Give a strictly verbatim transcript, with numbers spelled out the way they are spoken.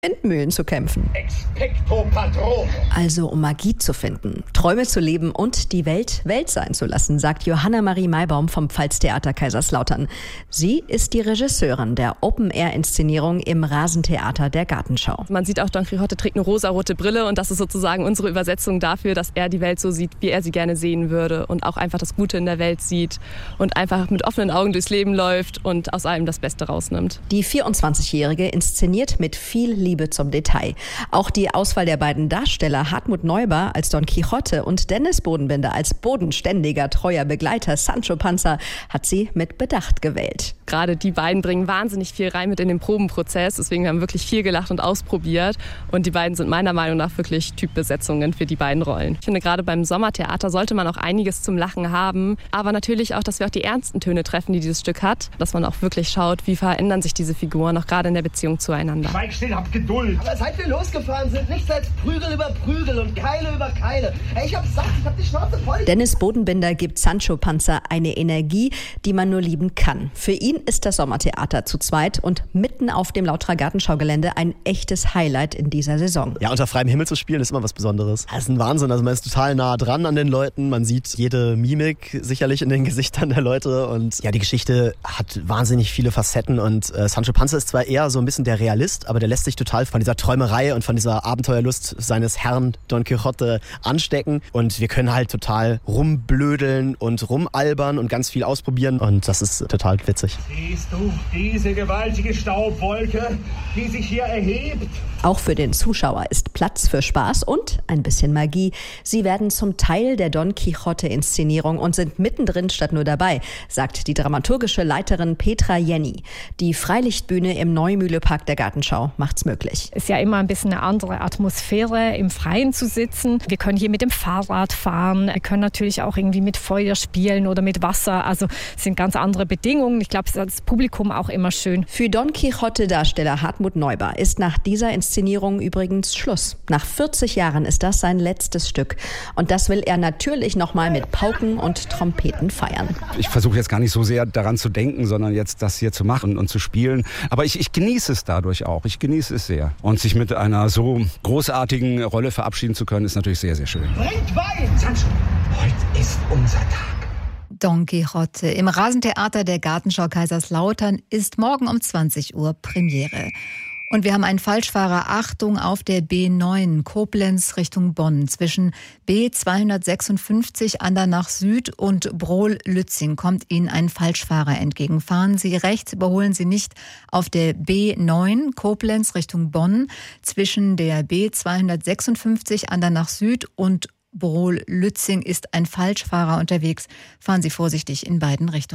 Windmühlen zu kämpfen. Expecto Patronum. Also um Magie zu finden, Träume zu leben und die Welt Welt sein zu lassen, sagt Johanna Marie Maibaum vom Pfalztheater Kaiserslautern. Sie ist die Regisseurin der Open-Air-Inszenierung im Rasentheater der Gartenschau. Man sieht auch, Don Quixote trägt eine rosarote Brille und das ist sozusagen unsere Übersetzung dafür, dass er die Welt so sieht, wie er sie gerne sehen würde und auch einfach das Gute in der Welt sieht und einfach mit offenen Augen durchs Leben läuft und aus allem das Beste rausnimmt. Die vierundzwanzigjährige inszeniert mit viel Liebe zum Detail. Auch die Auswahl der beiden Darsteller, Hartmut Neuber als Don Quixote und Dennis Bodenbinder als bodenständiger, treuer Begleiter Sancho Panza, hat sie mit Bedacht gewählt. Gerade die beiden bringen wahnsinnig viel rein mit in den Probenprozess, deswegen haben wir wirklich viel gelacht und ausprobiert und die beiden sind meiner Meinung nach wirklich Typbesetzungen für die beiden Rollen. Ich finde, gerade beim Sommertheater sollte man auch einiges zum Lachen haben, aber natürlich auch, dass wir auch die ernsten Töne treffen, die dieses Stück hat, dass man auch wirklich schaut, wie verändern sich diese Figuren, auch gerade in der Beziehung zueinander. Schweig still, hab Geduld. Aber seit wir losgefahren sind, nichts als Prügel über Prügel und Keile über Keile. Ey, ich hab satt, ich hab die Schnauze voll. Dennis Bodenbinder gibt Sancho Panza eine Energie, die man nur lieben kann. Für ihn ist das Sommertheater zu zweit und mitten auf dem Lauterer Gartenschaugelände ein echtes Highlight in dieser Saison. Ja, unter freiem Himmel zu spielen ist immer was Besonderes. Das ist ein Wahnsinn, also man ist total nah dran an den Leuten, man sieht jede Mimik sicherlich in den Gesichtern der Leute und ja, die Geschichte hat wahnsinnig viele Facetten und äh, Sancho Panza ist zwar eher so ein bisschen der Realist, aber der lässt sich total von dieser Träumerei und von dieser Abenteuerlust seines Herrn Don Quixote anstecken und wir können halt total rumblödeln und rumalbern und ganz viel ausprobieren und das ist total witzig. Siehst du diese gewaltige Staubwolke, die sich hier erhebt? Auch für den Zuschauer ist Platz für Spaß und ein bisschen Magie. Sie werden zum Teil der Don Quixote-Inszenierung und sind mittendrin statt nur dabei, sagt die dramaturgische Leiterin Petra Jenny. Die Freilichtbühne im Neumühlepark der Gartenschau macht's möglich. Ist ja immer ein bisschen eine andere Atmosphäre, im Freien zu sitzen. Wir können hier mit dem Fahrrad fahren. Wir können natürlich auch irgendwie mit Feuer spielen oder mit Wasser. Also es sind ganz andere Bedingungen. Ich glaube, es ist das Publikum auch immer schön. Für Don Quixote-Darsteller Hartmut Neuber ist nach dieser Inszenierung übrigens Schluss. Nach vierzig Jahren ist das sein letztes Stück. Und das will er natürlich nochmal mit Pauken und Trompeten feiern. Ich versuche jetzt gar nicht so sehr daran zu denken, sondern jetzt das hier zu machen und zu spielen. Aber ich, ich genieße es dadurch auch. Ich genieße es sehr. Und sich mit einer so großartigen Rolle verabschieden zu können, ist natürlich sehr, sehr schön. Bringt Wein! Sancho, heute ist unser Tag. Don Quixote im Rasentheater der Gartenschau Kaiserslautern ist morgen um zwanzig Uhr Premiere. Und wir haben einen Falschfahrer. Achtung auf der B neun Koblenz Richtung Bonn. Zwischen B zweihundertsechsundfünfzig Andernach Süd und Brohl-Lützing kommt Ihnen ein Falschfahrer entgegen. Fahren Sie rechts, überholen Sie nicht auf der B neun Koblenz Richtung Bonn. Zwischen der B zweihundertsechsundfünfzig Andernach Süd und Brohl-Lützing ist ein Falschfahrer unterwegs. Fahren Sie vorsichtig in beiden Richtungen.